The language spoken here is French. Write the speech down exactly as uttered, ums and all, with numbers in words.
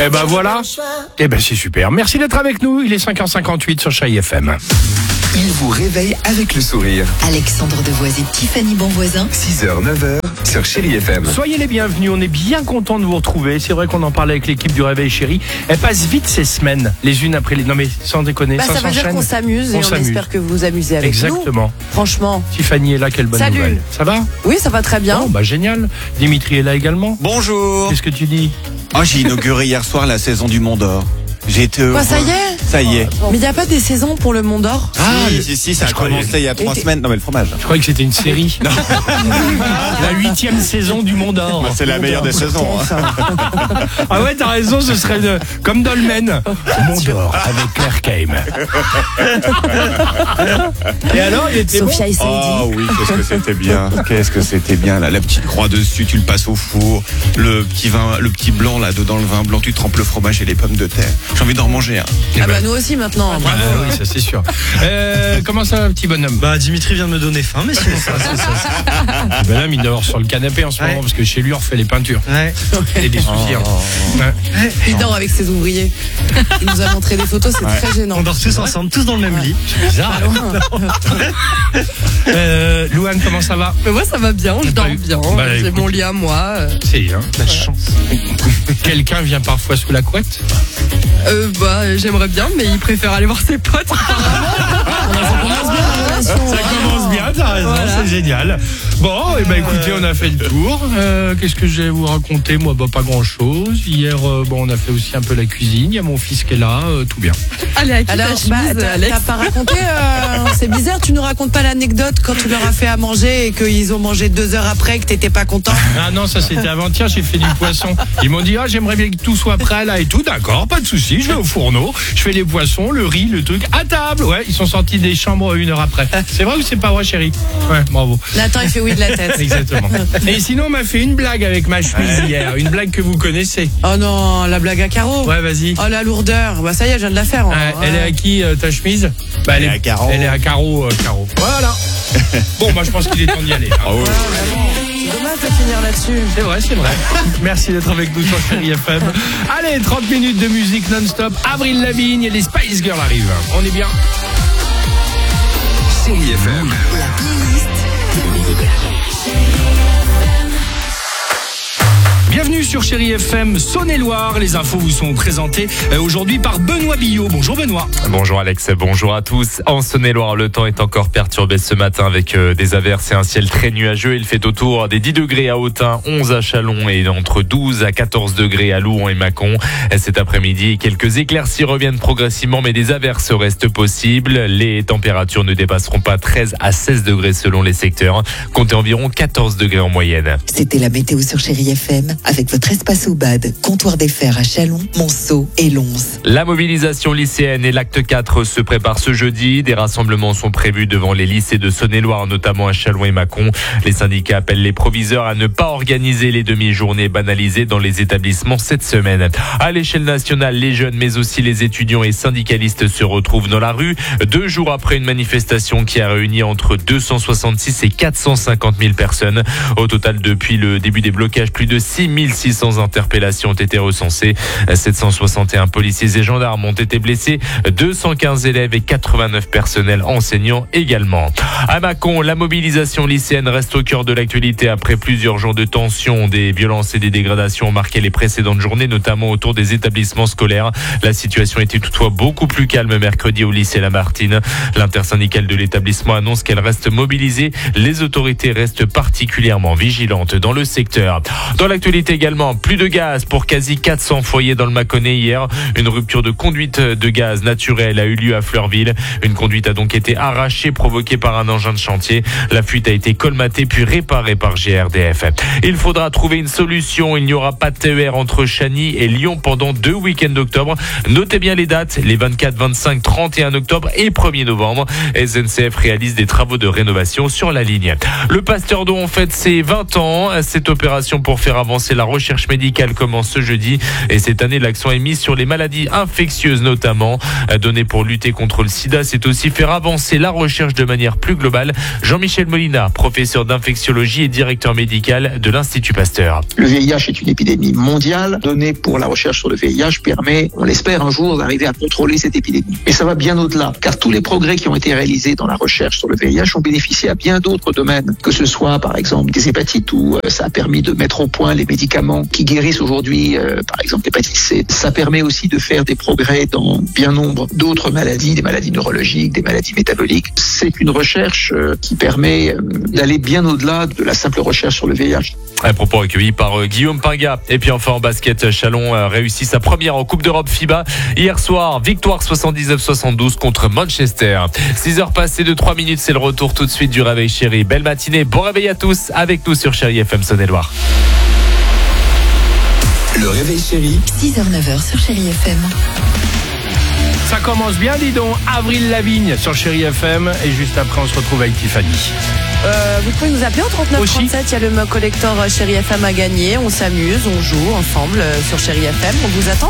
Eh ben voilà. Eh ben c'est super. Merci d'être avec nous. Il est cinq heures cinquante-huit sur Chérie F M. Il vous réveille avec le sourire. Alexandre Devoise et Tiffany Bonvoisin. six heures neuf heures sur Chérie F M. Soyez les bienvenus. On est bien content de vous retrouver. C'est vrai qu'on en parlait avec l'équipe du Réveil Chérie. Elles passent vite ces semaines, les unes après les. Non mais sans déconner. Bah, ça, ça veut dire s'enchaîne. qu'on s'amuse et On on, s'amuse. espère que vous vous amusez avec nous. Exactement. Franchement. Tiffany est là. Quelle bonne Salut. nouvelle. Ça va? Oui, ça va très bien. Bon, bah génial. Dimitri est là également. Bonjour. Qu'est-ce que tu dis? Oh, j'ai inauguré hier soir la saison du Mont d'Or. J'ai été heureux. Quoi, ça y est? Ça y est. Mais il n'y a pas des saisons pour le Mont d'Or? Ah, le- si, si, ça a Je croyais- commencé il y a trois Et t'es- semaines. Non, mais le fromage. Je croyais que c'était une série. La huitième saison du Mont d'Or. C'est la meilleure des saisons. hein. Ah ouais, t'as raison, ce serait de- comme Dolmen. Mont d'Or avec Claire Kame. Et alors, il était Sophia et Saïdi. Oh oui, qu'est-ce que c'était bien. Qu'est-ce que c'était bien là. La petite croix dessus, tu le passes au four. Le petit vin, le petit blanc là dedans, le vin blanc, tu trempes le fromage et les pommes de terre. J'ai envie d'en manger un. Ah bah nous aussi maintenant. Ah Bravo. oui, ça c'est sûr. Euh, comment ça va, petit bonhomme? Bah Dimitri vient de me donner faim, mais sinon ça, ça, ça, ça. Ben là, il dort sur le canapé en ce moment Ouais. parce que chez lui, on refait les peintures. Ouais. Et des soucis. hein. Ouais. Il dort avec ses ouvriers. Il nous a montré des photos, c'est Ouais. très gênant. On dort tous ensemble, tous dans le même lit. C'est bizarre. euh, Louane, comment ça va? Mais moi ça va bien, je T'as dors pas eu- bien, Bah, j'ai écoute. mon lit à moi. euh, C'est, hein. La chance. Quelqu'un vient parfois sous la couette. Euh, bah j'aimerais bien, mais il préfère aller voir ses potes. Ça commence bien, t'as raison, Voilà. c'est génial. Bon, et ben écoutez, on a fait le tour. Euh, Qu'est-ce que je vais vous raconter? Moi, bah pas grand-chose. Hier, euh, bon, on a fait aussi un peu la cuisine. Il y a mon fils qui est là, euh, tout bien. Allez, à qui Alors, ta bah, chemise, t'as Alex? t'as pas raconté, euh, c'est bizarre, tu nous racontes pas l'anecdote quand tu leur as fait à manger et qu'ils ont mangé deux heures après, que t'étais pas content. Ah non, ça c'était avant-hier, j'ai fait du poisson. Ils m'ont dit, ah j'aimerais bien que tout soit prêt là et tout, d'accord, pas de souci, je vais au fourneau, je fais les poissons, le riz, le truc, à table. Ouais, ils sont sortis des chambres une heure après. C'est vrai ou c'est pas vrai, chérie? Ouais, bravo. Nathan, il fait oui de la tête. Exactement. Et sinon, on m'a fait une blague avec ma chemise hier, une blague que vous connaissez. Oh non, la blague à carreaux. Ouais, vas-y. Oh la lourdeur. Bah ça y est, je viens de la faire. hein. Euh, elle est à qui euh, ta chemise? Bah, Elle est à carreaux. Elle est à carreaux, euh, carreaux. Voilà. Bon, bah je pense qu'il est temps d'y aller. hein. Oh, oui. C'est dommage de finir là-dessus. C'est vrai, c'est vrai. Merci d'être avec nous sur Chérie F M. Allez, trente minutes de musique non-stop. Avril Lavigne et les Spice Girls arrivent. On est bien. Chérie F M. La playlist de Miguel. Bienvenue sur Chérie F M Saône-et-Loire. Les infos vous sont présentées euh, aujourd'hui par Benoît Billot. Bonjour Benoît. Bonjour Alex, bonjour à tous. En Saône-et-Loire, le temps est encore perturbé ce matin avec euh, des averses et un ciel très nuageux. Il fait autour des dix degrés à Autun, onze à Châlons et entre douze à quatorze degrés à Louhans et Mâcon. Cet après-midi, quelques éclaircies reviennent progressivement, mais des averses restent possibles. Les températures ne dépasseront pas treize à seize degrés selon les secteurs. Comptez environ quatorze degrés en moyenne. C'était la météo sur Chérie F M avec votre espace au bad, comptoir des fers à Chalon, Monceau et Lons. La mobilisation lycéenne et l'acte quatre se préparent ce jeudi. Des rassemblements sont prévus devant les lycées de Saône-et-Loire, notamment à Châlons et Mâcon. Les syndicats appellent les proviseurs à ne pas organiser les demi-journées banalisées dans les établissements cette semaine. À l'échelle nationale, les jeunes, mais aussi les étudiants et syndicalistes se retrouvent dans la rue. Deux jours après une manifestation qui a réuni entre deux cent soixante-six et quatre cent cinquante mille personnes. Au total, depuis le début des blocages, plus de six mille six cents interpellations ont été recensées. sept cent soixante et un policiers et gendarmes ont été blessés, deux cent quinze élèves et quatre-vingt-neuf personnels enseignants également. À Mâcon, la mobilisation lycéenne reste au cœur de l'actualité après plusieurs jours de tension. Des violences et des dégradations ont marqué les précédentes journées, notamment autour des établissements scolaires. La situation était toutefois beaucoup plus calme mercredi au lycée Lamartine. L'intersyndicale de l'établissement annonce qu'elle reste mobilisée. Les autorités restent particulièrement vigilantes dans le secteur. Dans l'actualité également, plus de gaz pour quasi quatre cents foyers dans le Mâconnais hier. Une rupture de conduite de gaz naturel a eu lieu à Fleurville. Une conduite a donc été arrachée, provoquée par un engin de chantier. La fuite a été colmatée puis réparée par G R D F. Il faudra trouver une solution. Il n'y aura pas de T E R entre Chagny et Lyon pendant deux week-ends d'octobre. Notez bien les dates, les vingt-quatre, vingt-cinq, trente et un octobre et premier novembre. S N C F réalise des travaux de rénovation sur la ligne. Le Pasteur d'eau en fête ses vingt ans. Cette opération pour faire avancer la recherche médicale commence ce jeudi et cette année, l'accent est mis sur les maladies infectieuses notamment. Donner pour lutter contre le sida, c'est aussi faire avancer la recherche de manière plus globale. Jean-Michel Molina, professeur d'infectiologie et directeur médical de l'Institut Pasteur. Le V I H est une épidémie mondiale. Donner pour la recherche sur le V I H permet, on l'espère un jour, d'arriver à contrôler cette épidémie. Mais ça va bien au-delà, car tous les progrès qui ont été réalisés dans la recherche sur le V I H ont bénéficié à bien d'autres domaines, que ce soit par exemple des hépatites, où euh, ça a permis de mettre au point les médicaments qui guérissent aujourd'hui, euh, par exemple l'hépatite C. Ça permet aussi de faire des progrès dans bien nombre d'autres maladies, des maladies neurologiques, des maladies métaboliques. C'est une recherche euh, qui permet euh, d'aller bien au-delà de la simple recherche sur le V I H. Un propos recueilli par euh, Guillaume Pinga. Et puis enfin en basket, Chalon a réussi sa première en Coupe d'Europe FIBA. Hier soir, victoire soixante-dix-neuf soixante-douze contre Manchester. six heures passées de trois minutes, c'est le retour tout de suite du Réveil Chéri. Belle matinée, bon réveil à tous avec nous sur Chéri F M Saône-et-Loire. Le Réveil Chéri. six heures neuf heures sur Chéri F M. Ça commence bien, dis donc. Avril Lavigne sur Chéri F M. Et juste après, on se retrouve avec Tiffany. Euh, vous pouvez nous appeler au trente-neuf trente-sept, il y a le mug collector Chéri F M à gagner. On s'amuse, on joue ensemble euh, sur Chéri F M. On vous attend.